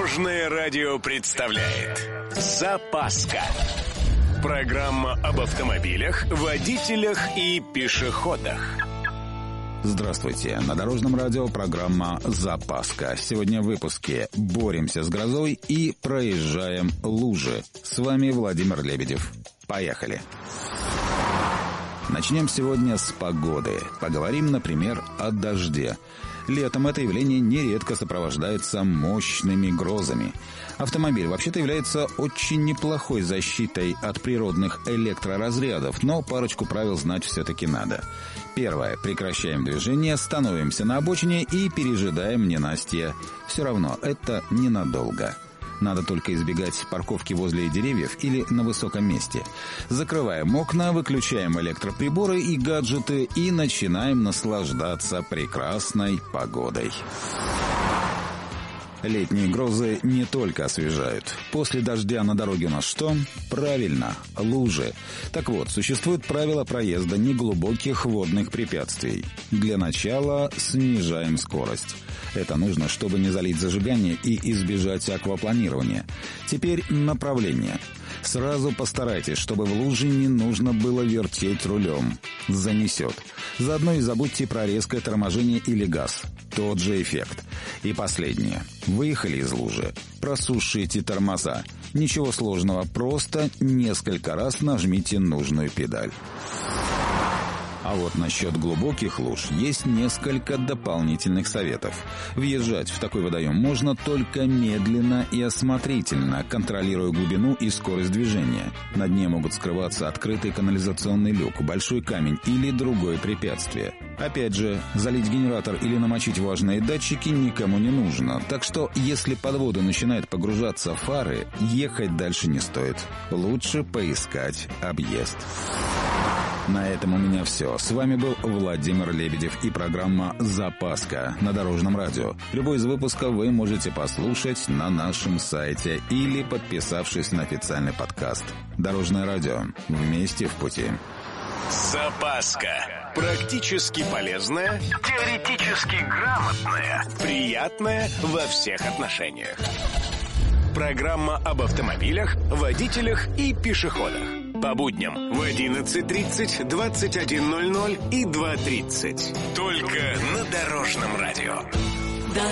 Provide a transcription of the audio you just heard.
Дорожное радио представляет «Запаска». Программа об автомобилях, водителях и пешеходах. Здравствуйте. На Дорожном радио программа «Запаска». Сегодня в выпуске «Боремся с грозой» и «Проезжаем лужи». С вами Владимир Лебедев. Поехали. Начнем сегодня с погоды. Поговорим, например, о дожде. Летом это явление нередко сопровождается мощными грозами. Автомобиль вообще-то является очень неплохой защитой от природных электроразрядов, но парочку правил знать все-таки надо. Первое. Прекращаем движение, становимся на обочине и пережидаем ненастье. Все равно это ненадолго. Надо только избегать парковки возле деревьев или на высоком месте. Закрываем окна, выключаем электроприборы и гаджеты и начинаем наслаждаться прекрасной погодой. Летние грозы не только освежают. После дождя на дороге у нас что? Правильно, лужи. Так вот, существует правило проезда неглубоких водных препятствий. Для начала снижаем скорость. Это нужно, чтобы не залить зажигание и избежать аквапланирования. Теперь направление. Сразу постарайтесь, чтобы в луже не нужно было вертеть рулем. Занесет. Заодно и забудьте про резкое торможение или газ. Тот же эффект. И последнее. Выехали из лужи. Просушите тормоза. Ничего сложного, просто несколько раз нажмите нужную педаль. А вот насчет глубоких луж есть несколько дополнительных советов. Въезжать в такой водоем можно только медленно и осмотрительно, контролируя глубину и скорость движения. На дне могут скрываться открытый канализационный люк, большой камень или другое препятствие. Опять же, залить генератор или намочить важные датчики никому не нужно. Так что, если под воду начинают погружаться фары, ехать дальше не стоит. Лучше поискать объезд. На этом у меня все. С вами был Владимир Лебедев и программа «Запаска» на Дорожном радио. Любой из выпусков вы можете послушать на нашем сайте или подписавшись на официальный подкаст. Дорожное радио. Вместе в пути. «Запаска». Практически полезная, теоретически грамотная, приятная во всех отношениях. Программа об автомобилях, водителях и пешеходах. По будням в 11:30, 21:00 и 2:30. Только на Дорожном радио.